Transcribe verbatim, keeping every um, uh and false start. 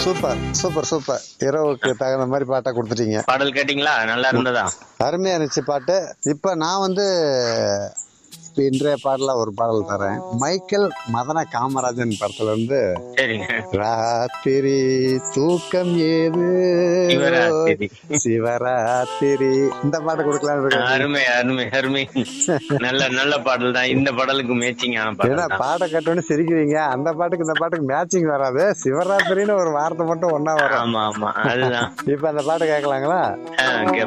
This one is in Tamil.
Super super super. இரவுக்கு தகுந்த மாதிரி பாட்டா கொடுத்துட்டீங்க. பாடல் கேட்டீங்களா? நல்லா இருந்ததா? அருமையா இருந்துச்சு பாட்டு. இப்ப நான் வந்து இன்றைய பாடல ஒரு பாடல் தரேன். மைக்கேல் மதன காமராஜன் படத்துல இருந்து சரிங்க. ராத்திரி தூக்கம் ஏது சிவராத்திரி. சிவராத்திரி இந்த பாட்டு கொடுக்கலாம். அருமை அருமை அருமை. நல்ல நல்ல பாடல் தான். இந்த பாடலுக்கு மேட்சிங்கான ஏன்னா பாடல் தான். பாட்டை கட்டோன்னு சிரிக்கிறீங்க. அந்த பாட்டுக்கு இந்த பாட்டுக்கு மேட்சிங் வராது. சிவராத்திரின்னு ஒரு வார்த்தை மட்டும் ஒன்னா வரும். ஆமா ஆமா, அதுதான். இப்ப அந்த பாட்டு கேட்கலாங்களா? ஆ,